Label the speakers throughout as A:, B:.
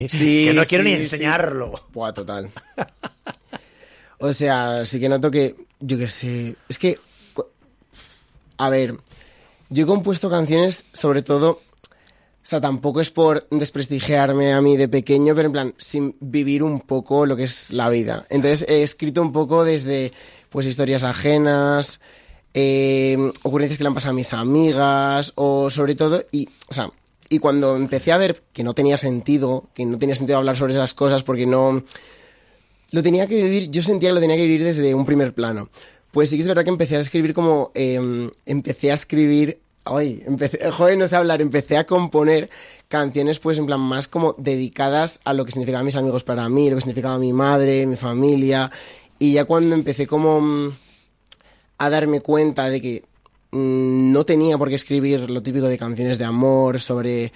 A: Sí,
B: que no quiero ni
A: sí.
B: enseñarlo.
A: Buah, total. O sea, sí que noto que, yo qué sé, es que, a ver, yo he compuesto canciones sobre todo, o sea, tampoco es por desprestigiarme a mí de pequeño, pero en plan, sin vivir un poco lo que es la vida. Entonces he escrito un poco desde, pues, historias ajenas, ocurrencias que le han pasado a mis amigas, o sobre todo, o sea, y cuando empecé a ver que no tenía sentido hablar sobre esas cosas porque no... Lo tenía que vivir, yo sentía que lo tenía que vivir desde un primer plano. Pues sí que es verdad que empecé a escribir joder, no sé hablar, empecé a componer canciones pues en plan más como dedicadas a lo que significaban mis amigos para mí, lo que significaba mi madre, mi familia, y ya cuando empecé como a darme cuenta de que no tenía por qué escribir lo típico de canciones de amor sobre,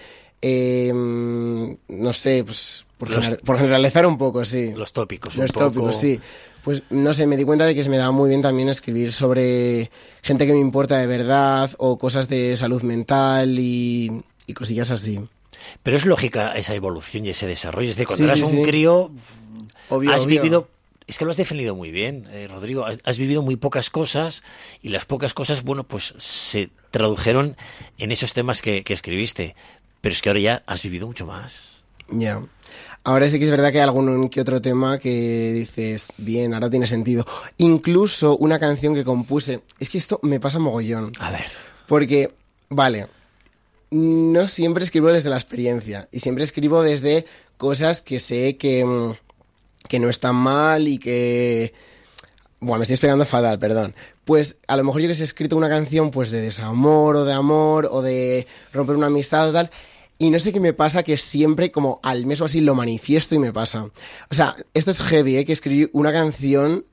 A: no sé, pues por generalizar un poco, sí.
B: Los tópicos,
A: Los tópicos, sí. Pues no sé, me di cuenta de que se me daba muy bien también escribir sobre gente que me importa de verdad o cosas de salud mental y cosillas así.
B: Pero es lógica esa evolución y ese desarrollo. Es de cuando
A: Sí,
B: eras
A: sí,
B: un
A: sí.
B: crío,
A: Obvio,
B: has
A: obvio.
B: vivido... Es que lo has definido muy bien, Rodrigo. Has vivido muy pocas cosas y las pocas cosas, bueno, pues se tradujeron en esos temas que escribiste. Pero es que ahora ya has vivido mucho más.
A: Ya. Ahora sí que es verdad que hay algún que otro tema que dices, bien, ahora tiene sentido. Incluso una canción que compuse. Es que esto me pasa mogollón.
B: A ver.
A: Porque, vale, no siempre escribo desde la experiencia. Y siempre escribo desde cosas que sé que no están mal y que... Bueno, me estoy explicando fatal, perdón. Pues a lo mejor yo que he escrito una canción pues de desamor o de amor o de romper una amistad o tal... Y no sé qué me pasa, que siempre como al mes o así lo manifiesto y me pasa. O sea, esto es heavy, que escribí una canción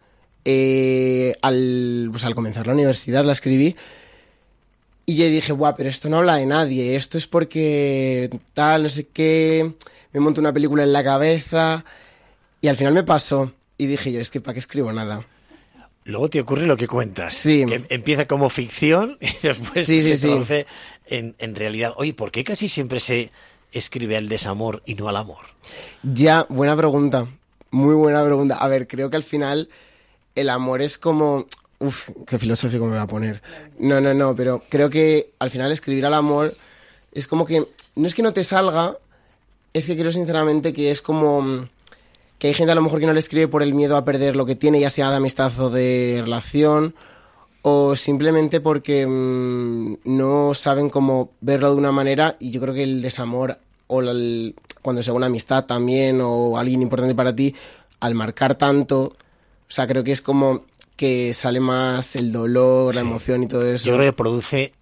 A: al comenzar la universidad, la escribí. Y yo dije, guau, pero esto no habla de nadie, esto es porque tal, no sé qué, me monto una película en la cabeza. Y al final me pasó. Y dije yo, es que ¿para qué escribo nada?
B: Luego te ocurre lo que cuentas.
A: Sí.
B: Que empieza como ficción y después
A: Sí,
B: se
A: sí, sí.
B: traduce en realidad. Oye, ¿por qué casi siempre se escribe al desamor y no al amor?
A: Ya, buena pregunta. Muy buena pregunta. A ver, creo que al final el amor es como... Uf, qué filosófico me va a poner. No, pero creo que al final escribir al amor es como que... No es que no te salga, es que creo sinceramente que es como... Que hay gente a lo mejor que no le escribe por el miedo a perder lo que tiene, ya sea de amistad o de relación, o simplemente porque no saben cómo verlo de una manera, y yo creo que el desamor o cuando sea una amistad también o alguien importante para ti, al marcar tanto, o sea, creo que es como que sale más el dolor, la emoción y todo eso.
B: Yo creo que produce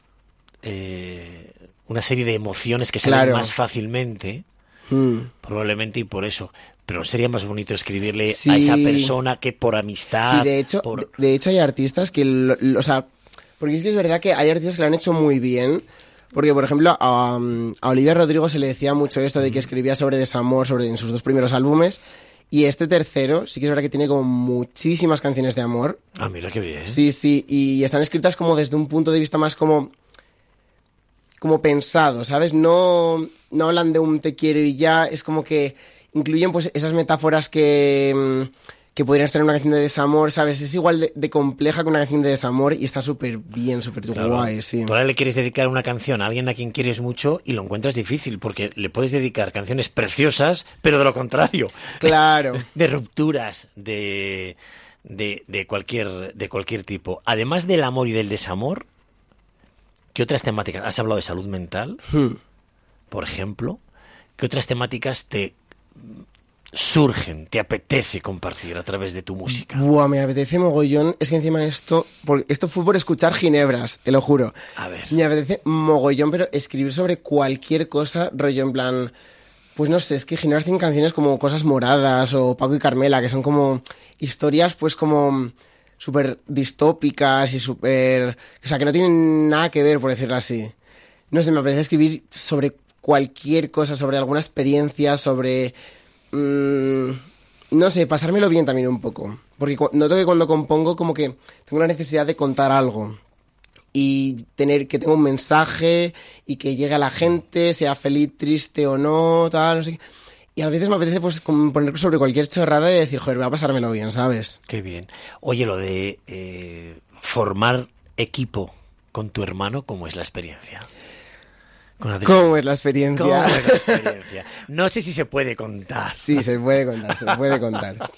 B: una serie de emociones que salen más fácilmente, probablemente, y por eso. Pero sería más bonito escribirle a esa persona que por amistad.
A: Sí, de hecho hay artistas que, o sea, porque es que es verdad que hay artistas que lo han hecho muy bien. Porque, por ejemplo, a Olivia Rodrigo se le decía mucho esto de que escribía sobre desamor en sus 2 primeros álbumes. Y este tercero sí que es verdad que tiene como muchísimas canciones de amor.
B: Ah, mira qué bien.
A: Sí, y están escritas como desde un punto de vista más como pensado, ¿sabes? No hablan de un te quiero y ya, es como que incluyen pues esas metáforas que podrían estar en una canción de desamor, ¿sabes? Es igual de compleja que una canción de desamor y está súper bien, súper guay, sí.
B: Tú ahora le quieres dedicar una canción a alguien a quien quieres mucho y lo encuentras difícil porque le puedes dedicar canciones preciosas, pero de lo contrario.
A: Claro.
B: De rupturas, de cualquier tipo. Además del amor y del desamor, ¿qué otras temáticas? ¿Has hablado de salud mental, por ejemplo? ¿Qué otras temáticas te surgen, te apetece compartir a través de tu música?
A: Buah, me apetece mogollón. Es que encima esto fue por escuchar Ginebras, te lo juro.
B: A ver.
A: Me apetece mogollón, pero escribir sobre cualquier cosa, rollo en plan... Pues no sé, es que Ginebras tienen canciones como Cosas Moradas o Paco y Carmela, que son como historias pues como súper distópicas y súper... O sea, que no tienen nada que ver, por decirlo así. No sé, me apetece escribir sobre cualquier cosa, sobre alguna experiencia, sobre... no sé, pasármelo bien también un poco. Porque noto que cuando compongo como que tengo la necesidad de contar algo. Y tener que tenga un mensaje y que llegue a la gente, sea feliz, triste o no, tal, no sé qué. Y a veces me apetece pues poner sobre cualquier chorrada y decir, joder, voy a pasármelo bien, ¿sabes?
B: Qué bien. Oye, lo de formar equipo con tu hermano, ¿cómo es la experiencia?
A: ¿Cómo es la experiencia?
B: ¿Cómo es la experiencia? No sé si se puede contar.
A: Sí, se puede contar, se puede contar.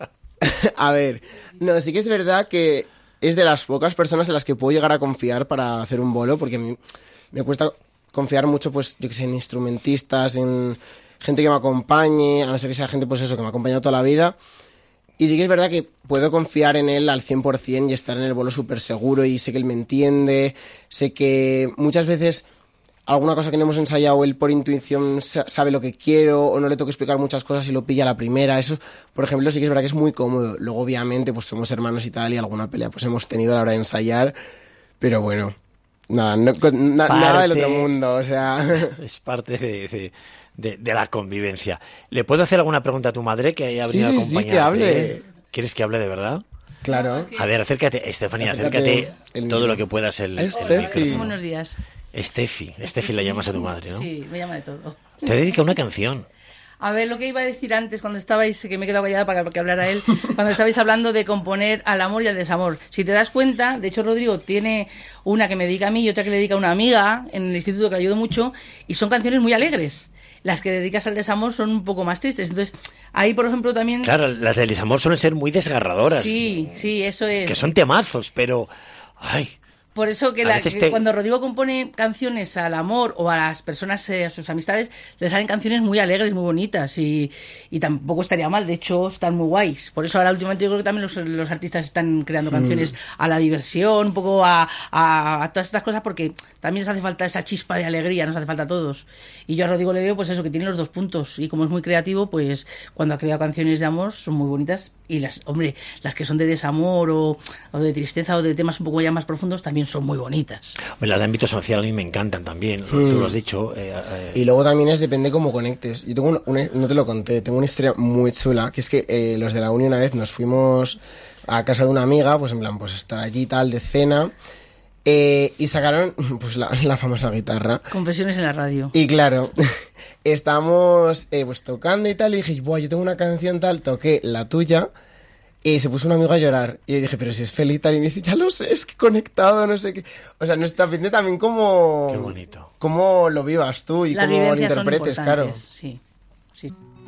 A: A ver, no, sí que es verdad que es de las pocas personas en las que puedo llegar a confiar para hacer un bolo, porque a mí me cuesta confiar mucho, pues, yo que sé, en instrumentistas, en gente que me acompañe, a no ser que sea gente, pues eso, que me ha acompañado toda la vida. Y sí que es verdad que puedo confiar en él al 100% y estar en el bolo súper seguro y sé que él me entiende, sé que muchas veces alguna cosa que no hemos ensayado, él por intuición sabe lo que quiero o no le tengo que explicar muchas cosas y lo pilla a la primera. Eso, por ejemplo, sí que es verdad que es muy cómodo. Luego, obviamente, pues somos hermanos y tal y alguna pelea pues hemos tenido a la hora de ensayar, pero bueno, nada, nada del otro mundo, o sea...
B: Es parte de la convivencia. ¿Le puedo hacer alguna pregunta a tu madre que haya venido a acompañarte?
A: Sí, que hable.
B: ¿Quieres que hable de verdad?
A: Claro.
B: A ver, acércate, Estefanía, acércate todo lo que puedas el micrófono.
C: Buenos días.
B: Estefi la llamas a tu madre, ¿no?
C: Sí, me llama de todo.
B: Te dedica una canción.
C: A ver, lo que iba a decir antes, cuando estabais, que me he quedado callada para que hablara él, cuando estabais hablando de componer al amor y al desamor. Si te das cuenta, de hecho Rodrigo tiene una que me dedica a mí y otra que le dedica a una amiga en el instituto que le ayudo mucho, y son canciones muy alegres. Las que dedicas al desamor son un poco más tristes. Entonces, ahí, por ejemplo, también...
B: Claro, las del desamor suelen ser muy desgarradoras.
C: Sí, eso es.
B: Que son temazos, pero... ¡Ay!
C: Por eso que, cuando Rodrigo compone canciones al amor o a las personas, a sus amistades, le salen canciones muy alegres, muy bonitas y tampoco estaría mal, de hecho están muy guays. Por eso ahora últimamente yo creo que también los artistas están creando canciones a la diversión, un poco a todas estas cosas, porque también nos hace falta esa chispa de alegría, nos hace falta a todos. Y yo a Rodrigo le veo pues eso, que tiene los dos puntos, y como es muy creativo, pues cuando ha creado canciones de amor son muy bonitas, y las que son de desamor o de tristeza o de temas un poco ya más profundos también son muy bonitas.
B: Las de ámbito social a mí me encantan también, tú lo has dicho.
A: Y luego también depende cómo conectes. Yo tengo no te lo conté, tengo una historia muy chula, que es que los de la uni una vez nos fuimos a casa de una amiga, pues en plan, pues estar allí tal, de cena, y sacaron pues la famosa guitarra.
C: Confesiones en la radio.
A: Y claro, estábamos pues tocando y tal, y dije, buah, yo tengo una canción tal, toqué la tuya. Y se puso un amigo a llorar. Y yo dije, pero si es feliz tal. Y me dice, ya lo sé, es que conectado, no sé qué. O sea, nos depende también cómo...
B: Qué bonito.
A: Cómo lo vivas tú y
C: las
A: cómo lo
C: vivencias
A: interpretes,
C: son
A: claro.
C: Sí.